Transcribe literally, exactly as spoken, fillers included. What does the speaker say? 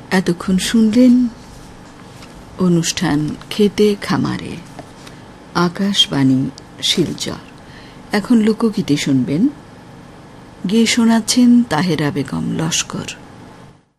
এতক্ষণ শুনলেন অনুষ্ঠান খেতে খামারে, আকাশবাণী শিলচর। এখন লোকগীতি শুনবেন। গেয়ে শোনাচ্ছেন তাহেরা বেগম লস্কর।